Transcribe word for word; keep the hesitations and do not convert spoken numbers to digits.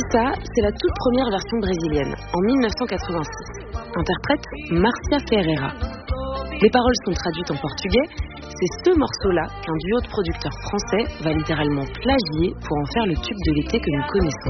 Ça, c'est la toute première version brésilienne, en mille neuf cent quatre-vingt-six. Interprète Marcia Ferreira. Les paroles sont traduites en portugais. C'est ce morceau-là qu'un duo de producteurs français va littéralement plagier pour en faire le tube de l'été que nous connaissons.